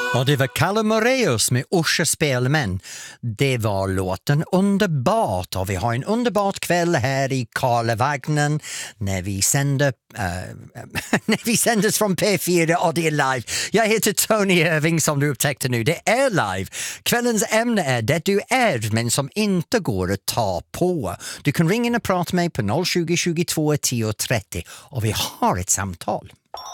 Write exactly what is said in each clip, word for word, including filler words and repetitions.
Och det var Kalle Moraeus med Orsa Spelmän. Det var låten Underbart, och vi har en underbart kväll här i Karlavagnen när vi sänder äh, när vi sändes från P fyra och det är live. Jag heter Tony Irving, som du upptäckte nu. Det är live. Kvällens ämne är det du är men som inte går att ta på. Du kan ringa och prata med mig på noll tjugo, tjugotvå, tio trettio och vi har ett samtal.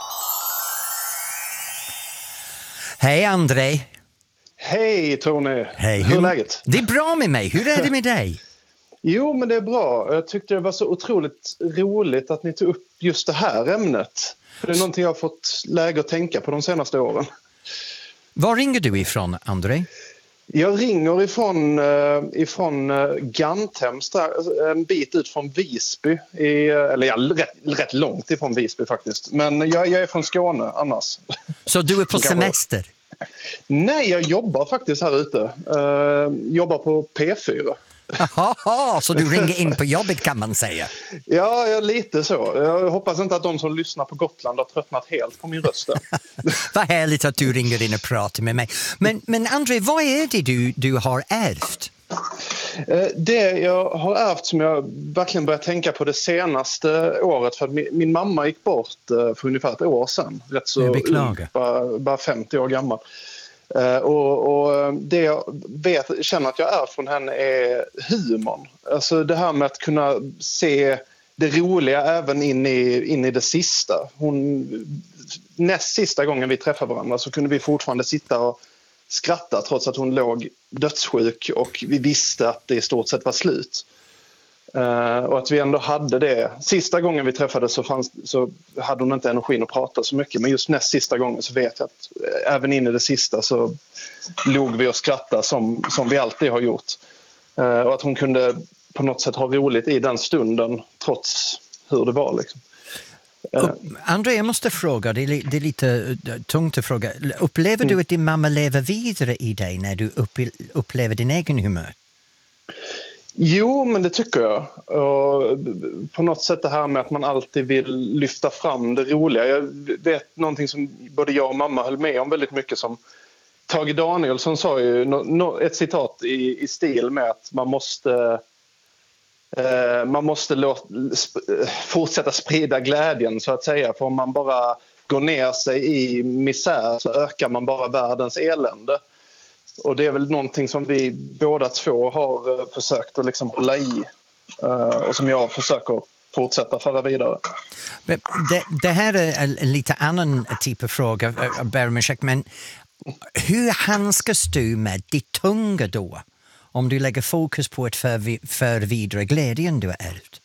Hej André. Hej Tony. Hej. Hur är läget? Det är bra med mig. Hur är det med dig? Jo, men det är bra. Jag tyckte det var så otroligt roligt att ni tog upp just det här ämnet. För det är någonting jag har fått läge att tänka på de senaste åren. Var ringer du ifrån, André? Jag ringer ifrån, uh, ifrån uh, Ganthem, en bit ut från Visby. I, eller ja, rätt, rätt långt ifrån Visby faktiskt. Men jag, jag är från Skåne annars. Så du är på semester? Nej, jag jobbar faktiskt här ute. Uh, jobbar på P fyra. Jaha, så du ringer in på jobbet kan man säga. Ja, ja, lite så. Jag hoppas inte att de som lyssnar på Gotland har tröttnat helt på min röst. Vad härligt att du ringer in och pratar med mig. Men, men André, vad är det du, du har ärvt? Det jag har ärvt som jag verkligen börjat tänka på det senaste året, för att min, min mamma gick bort för ungefär ett år sedan. Rätt så ung, bara, bara femtio år gammal. Uh, och, och det jag vet, känner att jag är från henne är humorn. Alltså det här med att kunna se det roliga även in i, in i det sista. Hon, näst sista gången vi träffade varandra så kunde vi fortfarande sitta och skratta trots att hon låg dödssjuk och vi visste att det i stort sett var slut. Uh, och att vi ändå hade det. Sista gången vi träffades så, fanns, så hade hon inte energin att prata så mycket. Men just näst sista gången så vet jag att uh, även in i det sista så låg vi och skrattade som, som vi alltid har gjort. Uh, och att hon kunde på något sätt ha roligt i den stunden trots hur det var liksom. Uh. André, jag måste fråga, det är, li- det är lite uh, tungt att fråga. Upplever mm. du att din mamma lever vidare i dig när du upp- upplever din egen humör? Jo, men det tycker jag. Och på något sätt det här med att man alltid vill lyfta fram det roliga. Jag vet någonting som både jag och mamma höll med om väldigt mycket, som Tage Danielsson sa ju ett citat i, i stil med att man måste, eh, man måste låta, fortsätta sprida glädjen så att säga. För om man bara går ner sig i misär så ökar man bara världens elände. Och det är väl någonting som vi båda två har försökt att liksom hålla i och som jag försöker fortsätta föra vidare. Det, det här är en lite annan typ av fråga, men hur handskas du med ditt tunga då? Om du lägger fokus på att för, för vidare glädjen du har ärvt?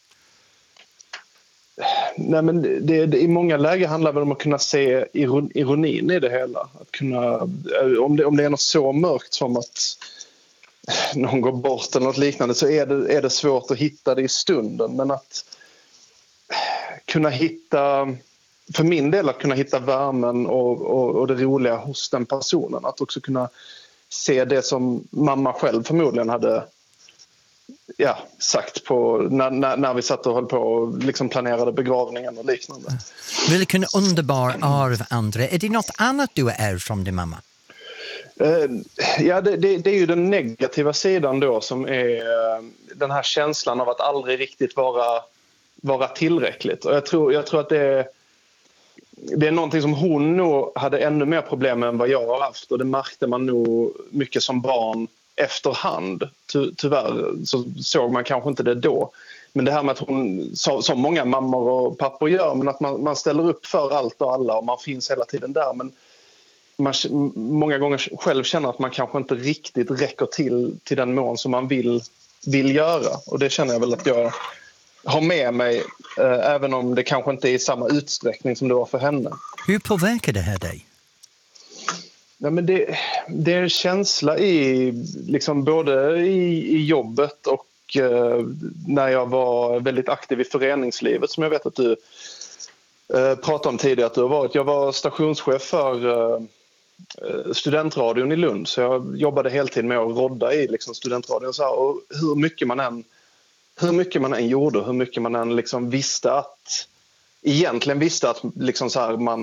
Nej, men det, det, i många lägen handlar det om att kunna se iron, ironin i det hela. Att kunna, om, det, om det är något så mörkt som att någon går bort eller något liknande, så är det, är det svårt att hitta det i stunden. Men att kunna hitta, för min del att kunna hitta värmen och, och, och det roliga hos den personen. Att också kunna se det som mamma själv förmodligen hade ja, sagt på när, när, när vi satt och höll på och liksom planerade begravningen och liknande. Vilken underbar arv, André. Är det något annat du är från din mamma? Uh, ja, det, det, det är ju den negativa sidan då, som är uh, den här känslan av att aldrig riktigt vara, vara tillräckligt. Och jag tror, jag tror att det är, det är någonting som hon nog hade ännu mer problem med än vad jag har haft. Och det märkte man nog mycket som barn efterhand. Ty- tyvärr så såg man kanske inte det då. Men det här med att hon, så, som många mammor och pappor gör, men att man, man ställer upp för allt och alla och man finns hela tiden där. Men man många gånger själv känner att man kanske inte riktigt räcker till till den mån som man vill, vill göra. Och det känner jag väl att jag har med mig, eh, även om det kanske inte är i samma utsträckning som det var för henne. Hur påverkar det här dig? Ja, men det, det är en känsla i liksom både i, i jobbet och eh, när jag var väldigt aktiv i föreningslivet, som jag vet att du eh, pratade om tidigare att du har varit. Jag var stationschef för eh, studentradion i Lund, så jag jobbade heltid med att rodda i liksom, studentradion. Så här, och hur mycket man än hur mycket man än gjorde, hur mycket man än liksom visste att egentligen visste att liksom så här, man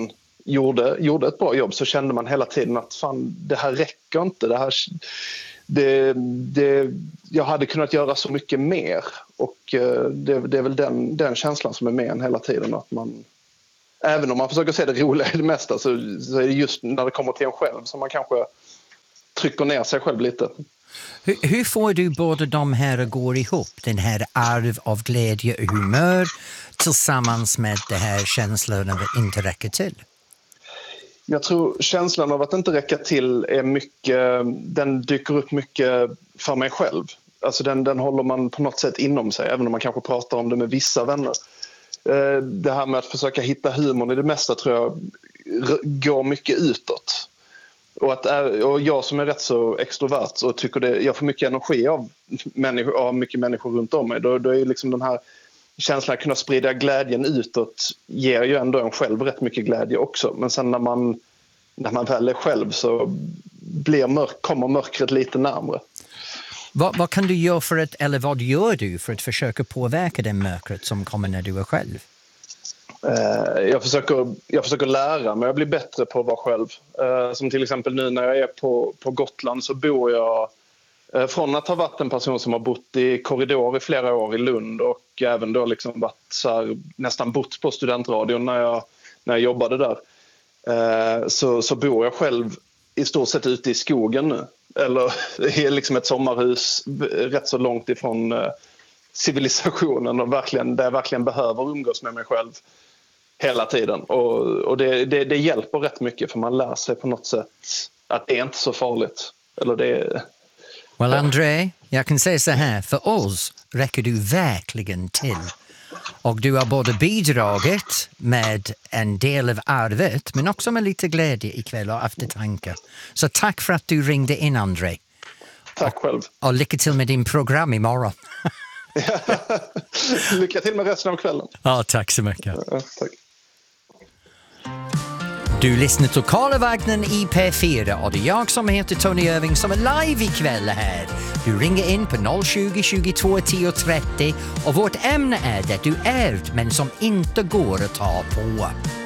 gjorde, gjorde ett bra jobb så kände man hela tiden att fan, det här räcker inte. Det här, det, det, jag hade kunnat göra så mycket mer och det, det är väl den, den känslan som är med en hela tiden. Att man, även om man försöker se det roliga i det mesta så, så är det just när det kommer till en själv som man kanske trycker ner sig själv lite. Hur, hur får du båda de här att gå ihop? Den här arv av glädje och humör tillsammans med det här känslan av att inte räcka till? Jag tror känslan av att inte räcka till är mycket, den dyker upp mycket för mig själv. Alltså den, den håller man på något sätt inom sig, även om man kanske pratar om det med vissa vänner. Det här med att försöka hitta humorn i det mesta tror jag går mycket utåt. Och, att, och jag som är rätt så extrovert och tycker det, jag får mycket energi av, människor, av mycket människor runt om mig. Då, då är liksom den här känslan att kunna sprida glädjen utåt ger ju ändå en själv rätt mycket glädje också. Men sen när man, när man väl är själv så blir mörk, kommer mörkret lite närmare. Vad, vad kan du göra för att, eller vad gör du för att försöka påverka det mörkret som kommer när du är själv? Jag försöker, jag försöker lära mig att bli bättre på att vara själv. Som till exempel nu när jag är på, på Gotland så bor jag från att ha varit en person som har bott i korridor i flera år i Lund och även då liksom varit så här, nästan bott på studentradion när jag, när jag jobbade där. Så, så bor jag själv i stort sett ute i skogen nu. Eller i liksom ett sommarhus rätt så långt ifrån civilisationen och verkligen, där jag verkligen behöver umgås med mig själv hela tiden. Och, och det, det, det hjälper rätt mycket för man lär sig på något sätt att det är inte så farligt. Eller det Well, André, jag kan säga så här, för oss räcker du verkligen till. Och du har både bidragit med en del av arvet men också med lite glädje ikväll och eftertanke. Så tack för att du ringde in, André. Tack själv. Och, och lycka till med din program imorgon. Lycka till med resten av kvällen. Ja, tack så mycket. Ja, tack. Du lyssnar till Karlavagnen i P fyra och det är jag som heter Tony Irving som är live ikväll här. Du ringer in på noll tjugo, tjugotvå, tio trettio och vårt ämne är det du ärvt men som inte går att ta på.